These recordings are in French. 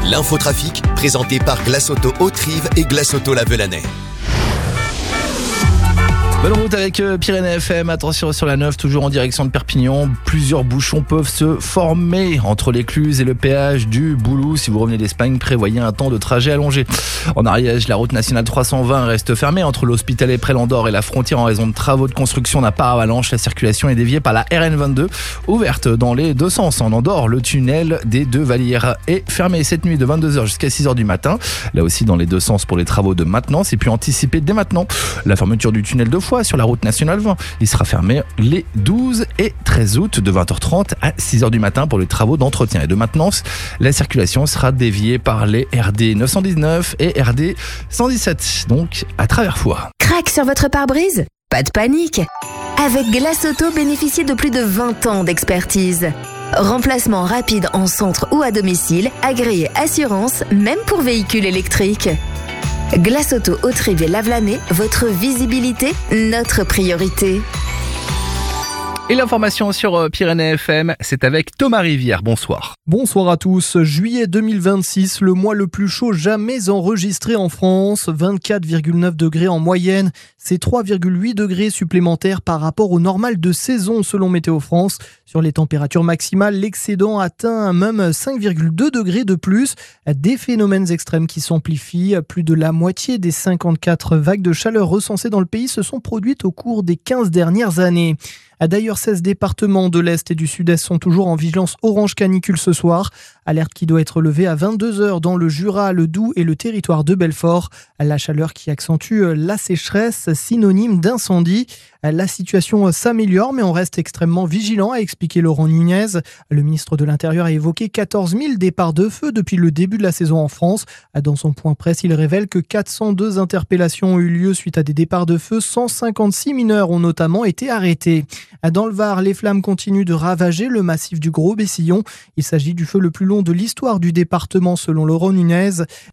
L'infotrafic, présenté par Glace Auto Haute-Rive et Glace Auto La Velanais. Bonne route avec Pyrénées FM, attention sur la 9, toujours en direction de Perpignan. Plusieurs bouchons peuvent se former entre l'Écluse et le péage du Boulou. Si vous revenez d'Espagne, prévoyez un temps de trajet allongé. En Ariège, la route nationale 320 reste fermée entre l'Hospitalet près l'Andorre et la frontière en raison de travaux de construction d'un pare avalanche. La circulation est déviée par la RN22, ouverte dans les deux sens. En Andorre, le tunnel des Deux Vallières est fermé cette nuit de 22h jusqu'à 6h du matin. Là aussi dans les deux sens pour les travaux de maintenance. Et puis anticiper dès maintenant la fermeture du tunnel de Foix sur la route nationale 20. Il sera fermé les 12 et 13 août de 20h30 à 6h du matin pour les travaux d'entretien et de maintenance. La circulation sera déviée par les RD 919 et RD 117, donc à travers Foix. Crac sur votre pare-brise ? Pas de panique. Avec Glace Auto, bénéficiez de plus de 20 ans d'expertise. Remplacement rapide en centre ou à domicile, agréé assurance, même pour véhicules électriques. Glace Auto Haute-Rive et La Velanais, votre visibilité, notre priorité. Et l'information sur Pyrénées FM, c'est avec Thomas Rivière. Bonsoir. Bonsoir à tous. Juillet 2026, le mois le plus chaud jamais enregistré en France. 24,9 degrés en moyenne. C'est 3,8 degrés supplémentaires par rapport au normal de saison selon Météo France. Sur les températures maximales, l'excédent atteint même 5,2 degrés de plus. Des phénomènes extrêmes qui s'amplifient. Plus de la moitié des 54 vagues de chaleur recensées dans le pays se sont produites au cours des 15 dernières années. D'ailleurs, 16 départements de l'Est et du Sud-Est sont toujours en vigilance orange canicule ce soir. Alerte qui doit être levée à 22h dans le Jura, le Doubs et le territoire de Belfort. La chaleur qui accentue la sécheresse, synonyme d'incendie. La situation s'améliore, mais on reste extrêmement vigilant, a expliqué Laurent Nunez. Le ministre de l'Intérieur a évoqué 14 000 départs de feu depuis le début de la saison en France. Dans son point presse, il révèle que 402 interpellations ont eu lieu suite à des départs de feu. 156 mineurs ont notamment été arrêtés. Dans le Var, les flammes continuent de ravager le massif du Gros-Bessillon. Il s'agit du feu le plus long de l'histoire du département selon Laurent Nunez.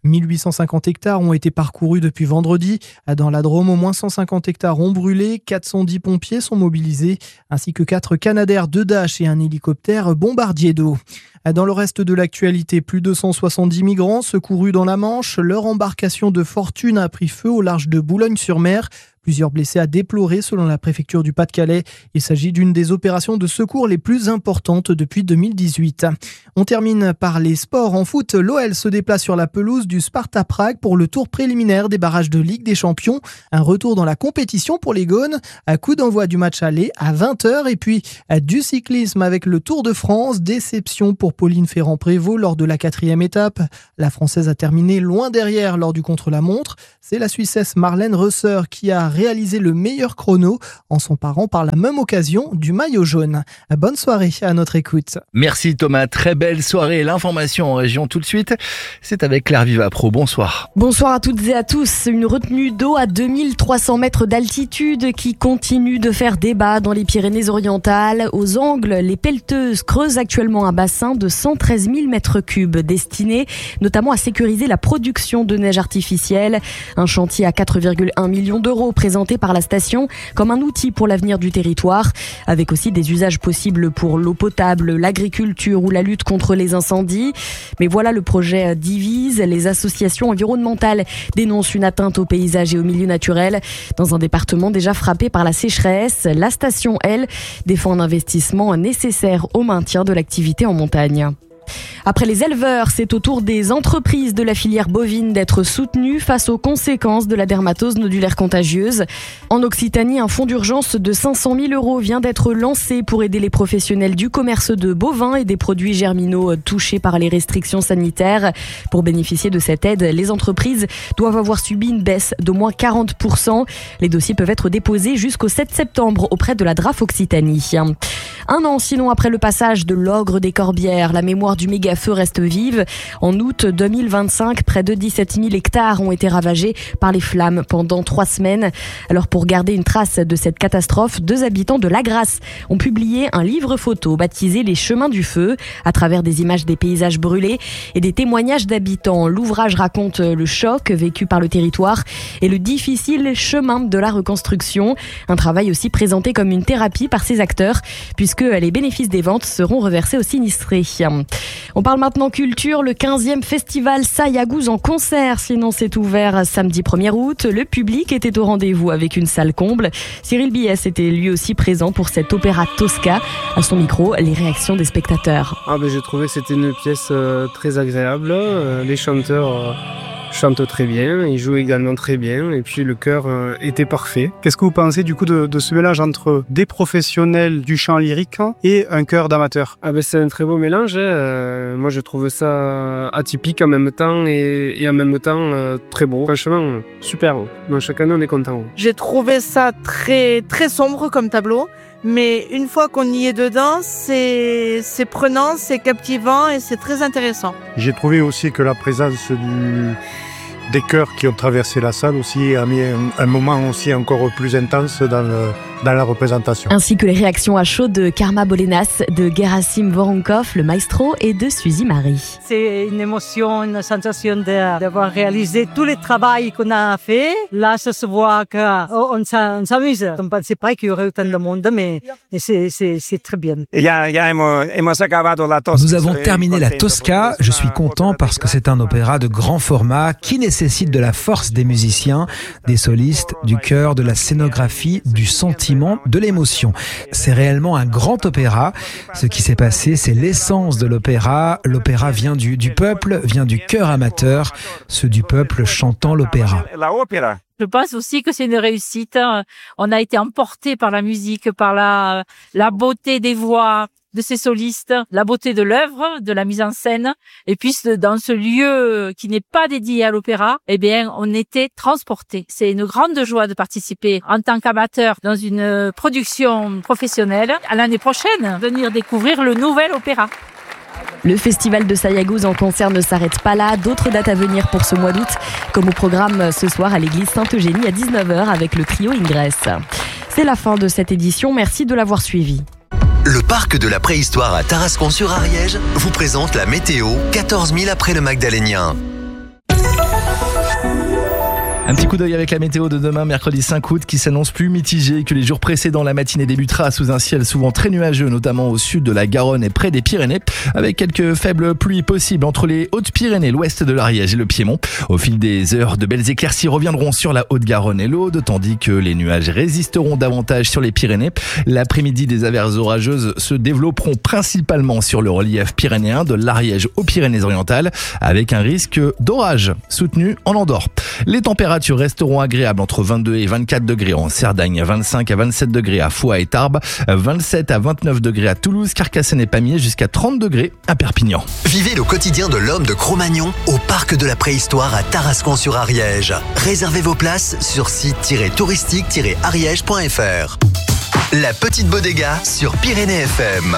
1850 hectares ont été parcourus depuis vendredi. Dans la Drôme, au moins 150 hectares ont brûlé. 410 pompiers sont mobilisés, ainsi que 4 Canadair, 2 Dash et un hélicoptère bombardier d'eau. Dans le reste de l'actualité, plus de 170 migrants secourus dans la Manche. Leur embarcation de fortune a pris feu au large de Boulogne-sur-Mer. Plusieurs blessés à déplorer selon la préfecture du Pas-de-Calais. Il s'agit d'une des opérations de secours les plus importantes depuis 2018. On termine par les sports. En foot, l'OL se déplace sur la pelouse du Sparta Prague pour le tour préliminaire des barrages de Ligue des Champions. Un retour dans la compétition pour les Gaunes. À coup d'envoi du match aller à 20h. Et puis du cyclisme avec le Tour de France. Déception pour Pauline Ferrand-Prévot lors de la 4e étape. La Française a terminé loin derrière lors du contre-la-montre. C'est la Suissesse Marlène Reusser qui a réalisé le meilleur chrono en s'emparant par la même occasion du maillot jaune. Bonne soirée à notre écoute. Merci Thomas, très belle soirée. L'information en région tout de suite, c'est avec Claire Vivapro. Bonsoir. Bonsoir à toutes et à tous. Une retenue d'eau à 2300 mètres d'altitude qui continue de faire débat dans les Pyrénées-Orientales. Aux Angles, les pelleteuses creusent actuellement un bassin de 113 000 mètres cubes destiné notamment à sécuriser la production de neige artificielle. Un chantier à 4,1 millions d'euros présenté par la station comme un outil pour l'avenir du territoire, avec aussi des usages possibles pour l'eau potable, l'agriculture ou la lutte contre les incendies. Mais voilà, le projet divise. Les associations environnementales dénoncent une atteinte au paysage et au milieu naturel. Dans un département déjà frappé par la sécheresse, la station, elle, défend un investissement nécessaire au maintien de l'activité en montagne. Après les éleveurs, c'est au tour des entreprises de la filière bovine d'être soutenues face aux conséquences de la dermatose nodulaire contagieuse. En Occitanie, un fonds d'urgence de 500 000 € vient d'être lancé pour aider les professionnels du commerce de bovins et des produits germinaux touchés par les restrictions sanitaires. Pour bénéficier de cette aide, les entreprises doivent avoir subi une baisse d'au moins 40%. Les dossiers peuvent être déposés jusqu'au 7 septembre auprès de la DRAF Occitanie. Un an sinon après le passage de l'ogre des Corbières, la mémoire du méga-feu reste vive. En août 2025, près de 17 000 hectares ont été ravagés par les flammes pendant 3 semaines. Alors pour garder une trace de cette catastrophe, 2 habitants de La Grasse ont publié un livre photo baptisé Les Chemins du Feu, à travers des images des paysages brûlés et des témoignages d'habitants. L'ouvrage raconte le choc vécu par le territoire et le difficile chemin de la reconstruction. Un travail aussi présenté comme une thérapie par ses acteurs, puisque les bénéfices des ventes seront reversés aux sinistrés. On parle maintenant culture. Le 15e festival Sayagouz en concert. Sinon, c'est ouvert samedi 1er août. Le public était au rendez-vous avec une salle comble. Cyril Biès était lui aussi présent pour cet opéra Tosca. À son micro, les réactions des spectateurs. J'ai trouvé que c'était une pièce très agréable. Les chanteurs chantent très bien, ils jouent également très bien et puis le chœur était parfait. Qu'est-ce que vous pensez du coup de ce mélange entre des professionnels du chant lyrique et un chœur d'amateurs? C'est un très beau mélange. Moi je trouve ça atypique en même temps et en même temps très beau. Franchement, super beau. Donc chaque année on est content. J'ai trouvé ça très, très sombre comme tableau. Mais une fois qu'on y est dedans, c'est prenant, c'est captivant et c'est très intéressant. J'ai trouvé aussi que la présence des chœurs qui ont traversé la salle aussi a mis un moment aussi encore plus intense dans la représentation. Ainsi que les réactions à chaud de Karma Bolenas, de Gerasim Voronkov, le maestro, et de Suzy Marie. C'est une émotion, une sensation d'avoir réalisé tout le travail qu'on a fait. Là, ça se voit qu'on s'amuse. On ne pensait pas qu'il y aurait autant de monde, mais c'est très bien. Nous avons terminé la Tosca. Je suis content parce que c'est un opéra de grand format qui nécessite de la force des musiciens, des solistes, du chœur, de la scénographie, du sentiment, de l'émotion. C'est réellement un grand opéra. Ce qui s'est passé, c'est l'essence de l'opéra. L'opéra vient du peuple, vient du chœur amateur, ceux du peuple chantant l'opéra. Je pense aussi que c'est une réussite. On a été emportés par la musique, par la beauté des voix de ces solistes, la beauté de l'œuvre, de la mise en scène. Et puis, dans ce lieu qui n'est pas dédié à l'opéra, on était transportés. C'est une grande joie de participer en tant qu'amateur dans une production professionnelle. À l'année prochaine, venir découvrir le nouvel opéra. Le festival de Sayagouz en concert ne s'arrête pas là. D'autres dates à venir pour ce mois d'août, comme au programme ce soir à l'église Sainte-Eugénie à 19h avec le trio Ingress. C'est la fin de cette édition. Merci de l'avoir suivi. Le parc de la préhistoire à Tarascon-sur-Ariège vous présente la météo 14 000 après le Magdalénien. Un petit coup d'œil avec la météo de demain, mercredi 5 août, qui s'annonce plus mitigée que les jours précédents. La matinée débutera sous un ciel souvent très nuageux, notamment au sud de la Garonne et près des Pyrénées, avec quelques faibles pluies possibles entre les Hautes-Pyrénées, l'ouest de l'Ariège et le Piémont. Au fil des heures, de belles éclaircies reviendront sur la Haute-Garonne et l'Aude, tandis que les nuages résisteront davantage sur les Pyrénées. L'après-midi, des averses orageuses se développeront principalement sur le relief pyrénéen, de l'Ariège aux Pyrénées-Orientales, avec un risque d'orage soutenu en Andorre. Les températures resteront agréables entre 22 et 24 degrés en Cerdagne, 25 à 27 degrés à Foix et Tarbes, 27 à 29 degrés à Toulouse, Carcassonne et Pamiers, jusqu'à 30 degrés à Perpignan. Vivez le quotidien de l'homme de Cro-Magnon au parc de la préhistoire à Tarascon-sur-Ariège. Réservez vos places sur site-touristique-ariège.fr. La petite bodega sur Pyrénées FM.